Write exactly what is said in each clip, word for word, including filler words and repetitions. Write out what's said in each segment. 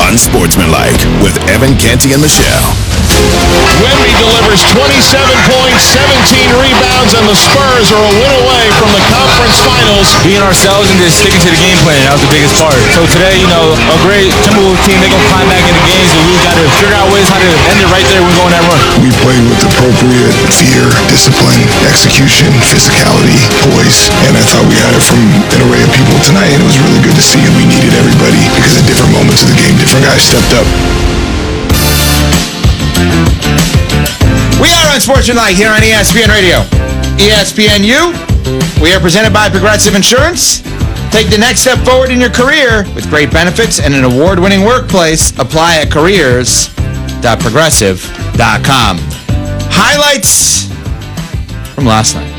Unsportsmanlike with Evan Canty and Michelle. Wemby delivers twenty-seven points, seventeen rebounds, and the Spurs are a win away from the conference finals. Being ourselves and just sticking to the game plan, that was the biggest part. So today, you know, a great Timberwolves team, they're going to climb back into games, and we got to figure out ways how to end it right there when we go on that run. We played with appropriate fear, discipline, execution, physicality, poise, and I thought we had it from an array of people tonight, and it was really good to see, and we needed everybody because at different moments of the game, different guys stepped up. We are Unsportsmanlike here on E S P N Radio. E S P N U. We are presented by Progressive Insurance. Take the next step forward in your career with great benefits and an award-winning workplace. Apply at careers dot progressive dot com. Highlights from last night.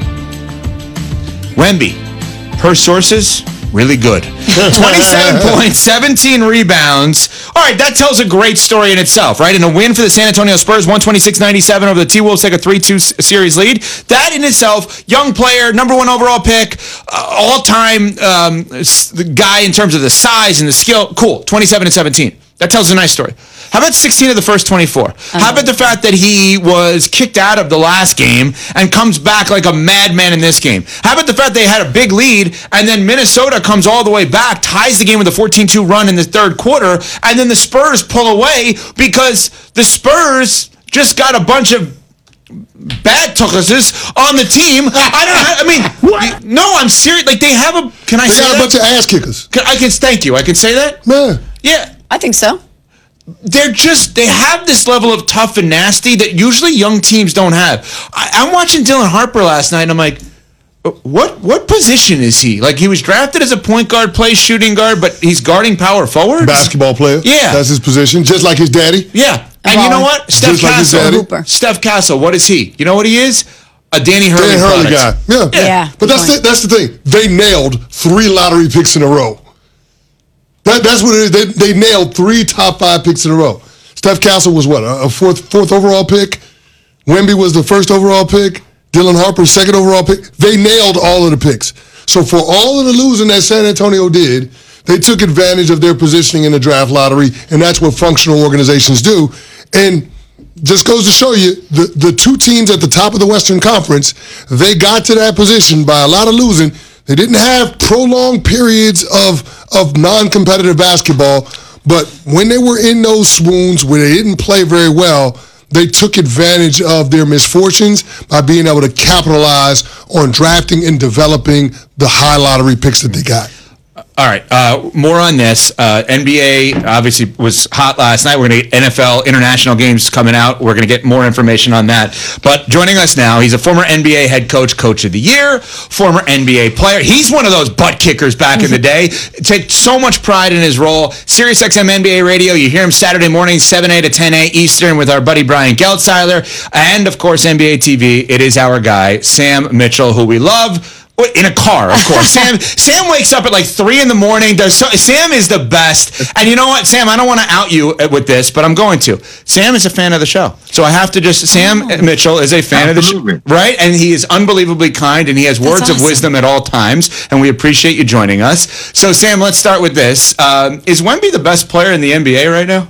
Wemby, per sources, really good. twenty-seven points, seventeen rebounds. All right, that tells a great story in itself, right? And a win for the San Antonio Spurs, one twenty-six ninety-seven over the T-Wolves, take a three two series lead. That in itself, young player, number one overall pick, uh, all-time um, the guy in terms of the size and the skill. Cool, twenty-seven and seventeen. That tells a nice story. How about sixteen of the first twenty-four? Uh-huh. How about the fact that he was kicked out of the last game and comes back like a madman in this game? How about the fact they had a big lead and then Minnesota comes all the way back, ties the game with a fourteen two run in the third quarter, and then the Spurs pull away because the Spurs just got a bunch of bad tuckuses on the team. I don't know. I mean, what? No, I'm serious. Like, they have a... Can I they say that? They got a bunch of ass kickers. Can, I can thank you. I can say that? Man. Yeah. I think so. They're just, they have this level of tough and nasty that usually young teams don't have. I, I'm watching Dylan Harper last night, and I'm like, what what position is he? Like, he was drafted as a point guard, plays shooting guard, but he's guarding power forwards? Basketball player. Yeah. That's his position, just like his daddy. Yeah. And well, you know what? Steph Castle. Like Steph Castle, what is he? You know what he is? A Danny Hurley, Danny Hurley guy. Yeah. Yeah. yeah. But that's the, that's the thing. They nailed three lottery picks in a row. That, that's what it is. They, they nailed three top five picks in a row. Steph Castle was what, a fourth fourth overall pick? Wemby was the first overall pick. Dylan Harper, second overall pick. They nailed all of the picks. So for all of the losing that San Antonio did, they took advantage of their positioning in the draft lottery, and that's what functional organizations do. And just goes to show you, the, the two teams at the top of the Western Conference, they got to that position by a lot of losing. They didn't have prolonged periods of, of non-competitive basketball, but when they were in those swoons where they didn't play very well, they took advantage of their misfortunes by being able to capitalize on drafting and developing the high lottery picks that they got. All right, uh, more on this. Uh, N B A obviously was hot last night. We're going to get N F L international games coming out. We're going to get more information on that. But joining us now, he's a former N B A head coach, coach of the year, former N B A player. He's one of those butt kickers back in the day. Take so much pride in his role. SiriusXM N B A Radio, you hear him Saturday mornings, seven a to ten a Eastern with our buddy Brian Geltzeiler. And, of course, N B A T V, it is our guy, Sam Mitchell, who we love. In a car, of course. Sam Sam wakes up at like three in the morning. Does so, Sam is the best. And you know what, Sam, I don't want to out you with this, but I'm going to. Sam is a fan of the show. So I have to just, Sam oh. Mitchell is a fan Absolutely. of the show. Right? And he is unbelievably kind, and he has words awesome. of wisdom at all times, and we appreciate you joining us. So, Sam, let's start with this. Um, is Wemby the best player in the N B A right now?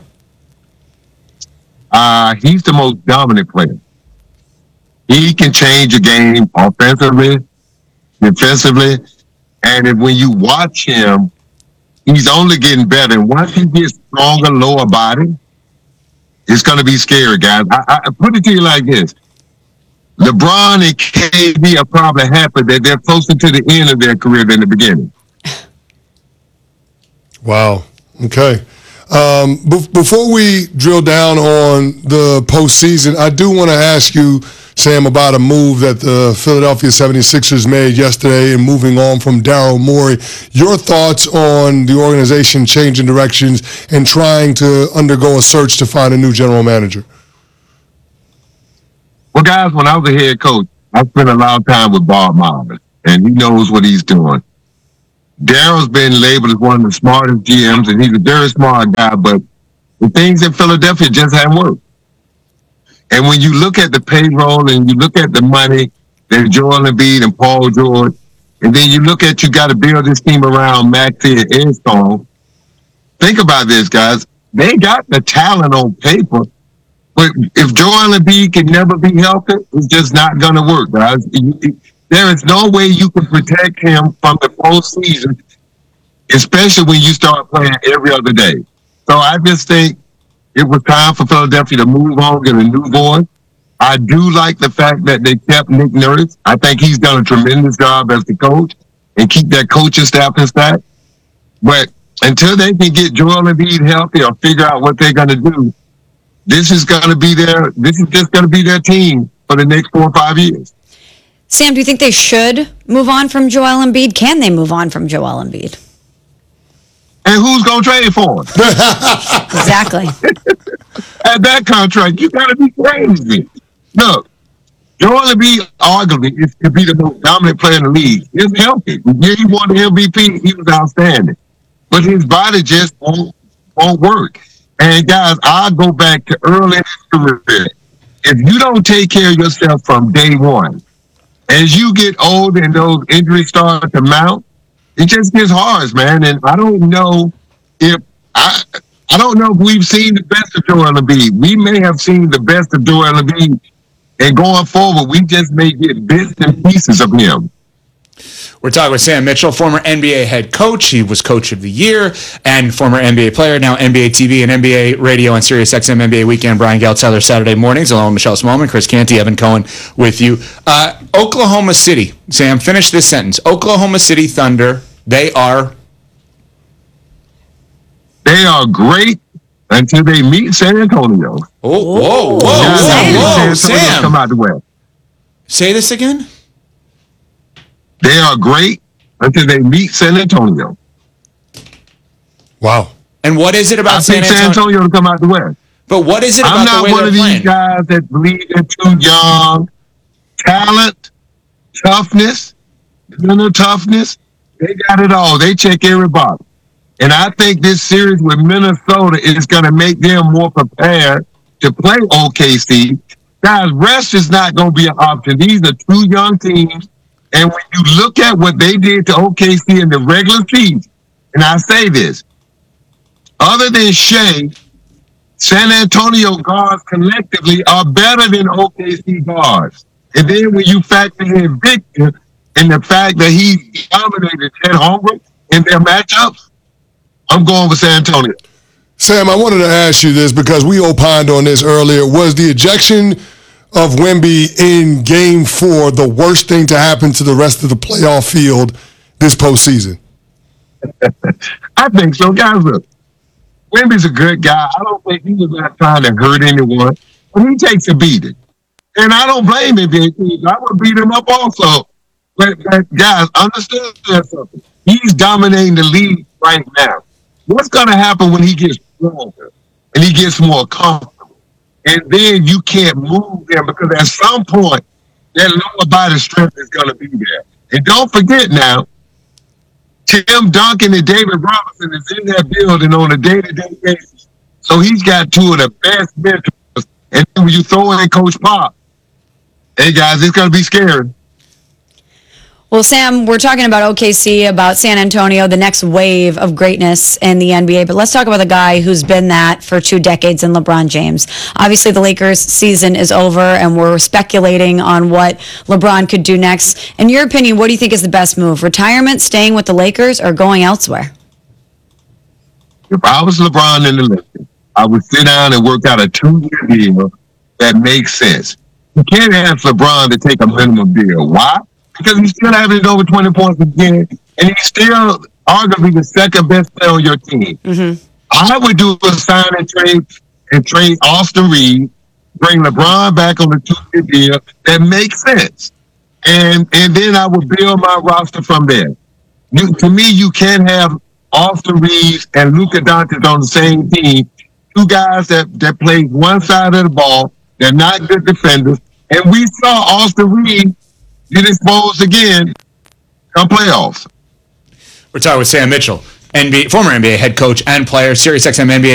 Uh, he's the most dominant player. He can change a game offensively, defensively, and if, when you watch him, he's only getting better. And once he gets stronger lower body, it's going to be scary, guys. I, I put it to you like this. LeBron and K D are probably happy that they're closer to the end of their career than the beginning. Wow. Okay. Um, be- before we drill down on the postseason, I do want to ask you, Sam, about a move that the Philadelphia seventy-sixers made yesterday and moving on from Daryl Morey. Your thoughts on the organization changing directions and trying to undergo a search to find a new general manager? Well, guys, when I was a head coach, I spent a lot of time with Bob Myers, and he knows what he's doing. Daryl's been labeled as one of the smartest G Ms, and he's a very smart guy, but the things in Philadelphia just haven't worked. And when you look at the payroll and you look at the money that Joel Embiid and Paul George, and then you look at you got to build this team around Maxey and Edstone, think about this, guys. they got the talent on paper, but if Joel Embiid can never be healthy, it's just not going to work, guys. There is no way you can protect him from the postseason, especially when you start playing every other day. So I just think it was time for Philadelphia to move on, get a new voice. I do like the fact that they kept Nick Nurse. I think he's done a tremendous job as the coach and keep that coaching staff intact. But until they can get Joel Embiid healthy or figure out what they're going to do, this is going to be their. This is just going to be their team for the next four or five years. Sam, do you think they should move on from Joel Embiid? Can they move on from Joel Embiid? And who's going to trade for him? Exactly. At that contract, you got to be crazy. Look, Joel Embiid arguably is to be the most dominant player in the league. He's healthy. Yeah, he won the M V P. He was outstanding. But his body just won't, won't work. And guys, I'll go back to early in his career. If you don't take care of yourself from day one, as you get older and those injuries start to mount, it just gets hard, man. And I don't know if I I don't know if we've seen the best of Joel Embiid. We may have seen the best of Joel Embiid, and going forward, we just may get bits and pieces of him. We're talking with Sam Mitchell, former N B A head coach. He was coach of the year and former N B A player, now N B A T V and N B A radio on Sirius X M N B A Weekend. Brian Geltzeiler, Saturday mornings, along with Michelle Smallman, Chris Canty, Evan Cohen with you. Uh, Oklahoma City. Sam, finish this sentence. Oklahoma City Thunder, they are... They are great until they meet San Antonio. Oh, whoa, whoa, whoa, Sam. whoa, San Antonio Sam. come out the West. Say this again? They are great until they meet San Antonio. Wow. And what is it about I San think Antonio? San Antonio to come out the West. But what is it about I'm the not way one they're of these playing? guys that believe they're too young. Talent, toughness, mental toughness, they got it all. They check everybody. And I think this series with Minnesota is going to make them more prepared to play O K C. Guys, rest is not going to be an option. These are two young teams. And when you look at what they did to O K C in the regular season, and I say this, other than Shea, San Antonio guards collectively are better than O K C guards. And then when you factor in Victor and the fact that he dominated Chet Holmgren in their matchups, I'm going with San Antonio. Sam, I wanted to ask you this because we opined on this earlier. Was the ejection of Wemby in game four the worst thing to happen to the rest of the playoff field this postseason? I think so. Guys, look, Wemby's a good guy. I don't think he was not trying to hurt anyone, but he takes a beating. And I don't blame him. I would beat him up also. But, but guys, understand something. He's dominating the league right now. What's going to happen when he gets stronger and he gets more comfortable? And then you can't move him because at some point, that lower body strength is going to be there. And don't forget now, Tim Duncan and David Robinson is in that building on a day-to-day basis. So he's got two of the best mentors. And then when you throw in Coach Pop, hey, guys, it's going to be scary. Well, Sam, we're talking about O K C, about San Antonio, the next wave of greatness in the N B A. But let's talk about the guy who's been that for two decades in LeBron James. Obviously, the Lakers season is over, and we're speculating on what LeBron could do next. In your opinion, what do you think is the best move? Retirement, staying with the Lakers, or going elsewhere? If I was LeBron in the Lakers, I would sit down and work out a two-year deal that makes sense. You can't ask LeBron to take a minimum deal. Why? Because he's still averaging over twenty points a game, and he's still arguably the second best player on your team. Mm-hmm. I would do a sign and trade and trade Austin Reeves, bring LeBron back on the two-year deal that makes sense, and and then I would build my roster from there. You, to me, you can't have Austin Reeves and Luka Doncic on the same team. Two guys that that play one side of the ball. They're not good defenders, and we saw Austin Reeves get exposed again come playoffs. We're talking with Sam Mitchell, N B A, former N B A head coach and player, Sirius X M N B A